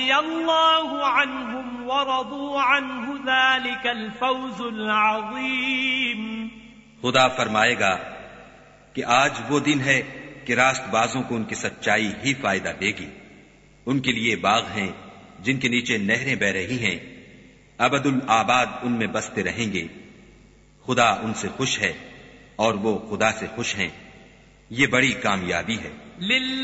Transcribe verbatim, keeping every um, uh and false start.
रज़ियल्लाहु अन्हुम व रदू अन्हु ज़ालिकल फौज़ुल अज़ीम। खुदा फरमाएगा कि आज वो दिन है कि रास्तबाजों को उनकी सच्चाई ही फायदा देगी। उनके लिए बाग हैं जिनके नीचे नहरें बह रही हैं, अबदुल आबाद उनमें बसते रहेंगे। खुदा उनसे खुश है और वो खुदा से खुश हैं। ये बड़ी कामयाबी है।